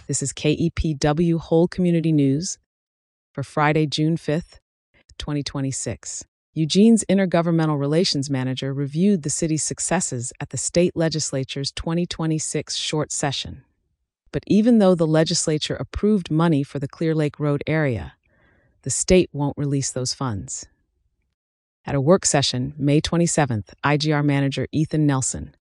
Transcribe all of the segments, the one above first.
This is KEPW Whole Community News for Friday, June 5th, 2026. Eugene's Intergovernmental Relations Manager reviewed the city's successes at the state legislature's 2026 short session. But even though the legislature approved money for the Clear Lake Road area, the state won't release those funds. At a work session, May 27th, IGR Manager Ethan Nelson,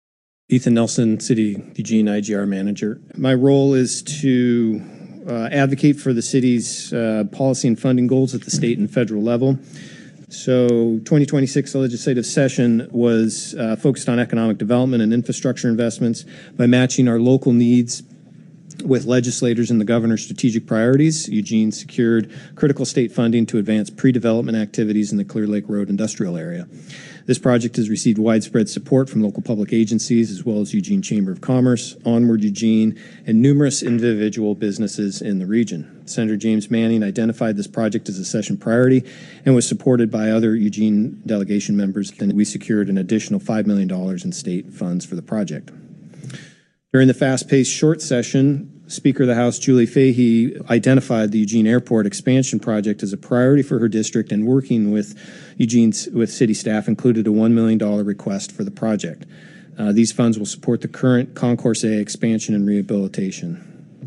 City Eugene IGR Manager. My role is to advocate for the city's policy and funding goals at the state and federal level. So 2026 legislative session was focused on economic development and infrastructure investments by matching our local needs with legislators and the governor's strategic priorities. Eugene secured critical state funding to advance pre-development activities in the Clear Lake Road industrial area. This project has received widespread support from local public agencies as well as Eugene Chamber of Commerce, Onward Eugene, and numerous individual businesses in the region. Senator James Manning identified this project as a session priority and was supported by other Eugene delegation members, and we secured an additional $5 million in state funds for the project. During the fast-paced short session, Speaker of the House Julie Fahey identified the Eugene Airport expansion project as a priority for her district, and working with city staff included a $1 million request for the project. These funds will support the current Concourse A expansion and rehabilitation.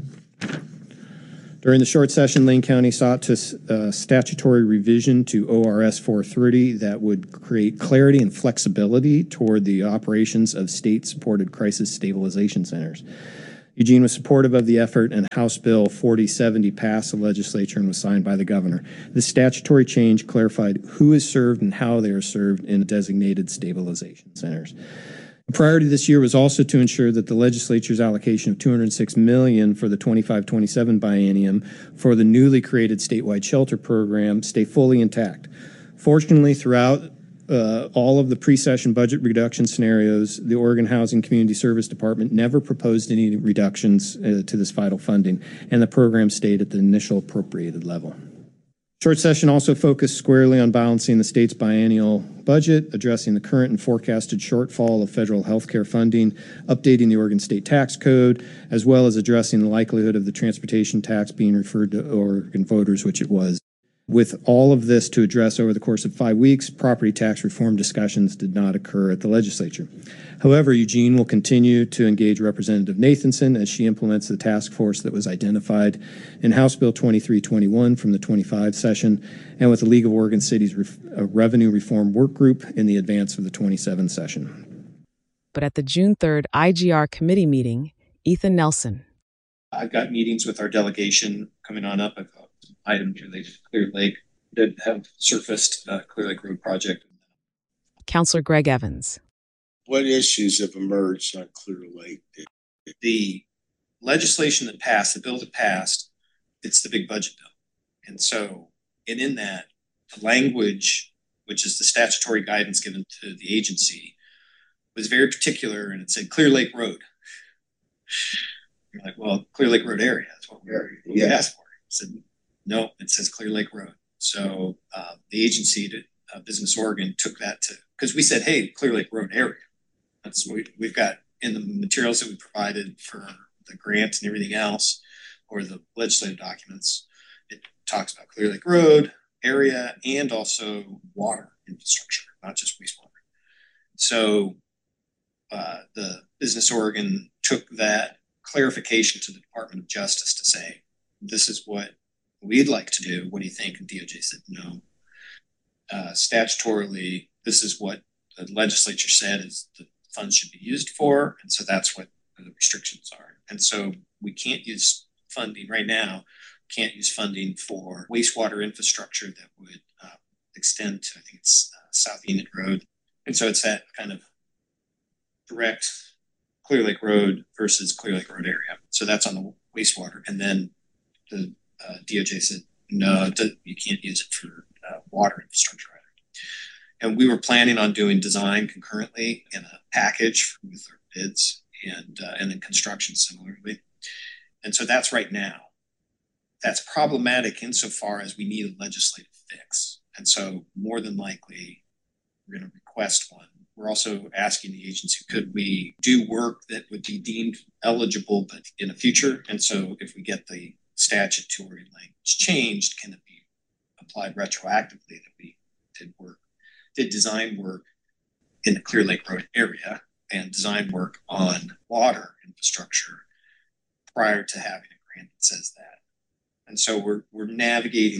During the short session, Lane County sought to statutory revision to ORS 430 that would create clarity and flexibility toward the operations of state-supported crisis stabilization centers. Eugene was supportive of the effort, and House Bill 4070 passed the legislature and was signed by the governor. This statutory change clarified who is served and how they are served in designated stabilization centers. The priority this year was also to ensure that the legislature's allocation of $206 million for the 25-27 biennium for the newly created statewide shelter program stay fully intact. Fortunately, throughout all of the pre-session budget reduction scenarios, the Oregon Housing Community Service Department never proposed any reductions to this vital funding, and the program stayed at the initial appropriated level. Short session also focused squarely on balancing the state's biennial budget, addressing the current and forecasted shortfall of federal health care funding, updating the Oregon State Tax Code, as well as addressing the likelihood of the transportation tax being referred to Oregon voters, which it was. With all of this to address over the course of 5 weeks, property tax reform discussions did not occur at the legislature. However, Eugene will continue to engage Representative Nathanson as she implements the task force that was identified in House Bill 2321 from the 25 session, and with the League of Oregon Cities Revenue Reform Work Group in the advance of the 27 session. But at the June 3rd IGR committee meeting, Ethan Nelson. I've got meetings with our delegation coming on up. I've got some items related to Clear Lake that have surfaced, Clear Lake Road project. Councilor Greg Evans. What issues have emerged on Clear Lake? The legislation that passed, the bill that passed, it's the big budget bill. And in that, the language, which is the statutory guidance given to the agency, was very particular, and it said Clear Lake Road. You're like, well, Clear Lake Road area, that's what we asked for. I said, no, it says Clear Lake Road. So the agency, Business Oregon, took that to, because we said, hey, Clear Lake Road area. That's what we've got in the materials that we provided for the grant and everything else, or the legislative documents. It talks about Clear Lake Road area and also water infrastructure, not just wastewater. So the Business Oregon took that clarification to the Department of Justice to say, this is what we'd like to do. What do you think? And DOJ said, no. Statutorily, this is what the legislature said is the funds should be used for. And so that's what the restrictions are. And so we can't use funding right now, can't use funding for wastewater infrastructure that would extend to, I think it's South Enid Road. And so it's that kind of direct Clear Lake Road versus Clear Lake Road area. So that's on the wastewater. And then the DOJ said, no, you can't use it for water infrastructure either. And we were planning on doing design concurrently in a package with our bids and then construction similarly. And so that's right now. That's problematic insofar as we need a legislative fix. And so more than likely, we're going to request one. we're also asking the agency, could we do work that would be deemed eligible, but in the future? And so if we get the statutory language changed, can it be applied retroactively that we did design work in the Clear Lake Road area and design work on water infrastructure prior to having a grant that says that? And so we're navigating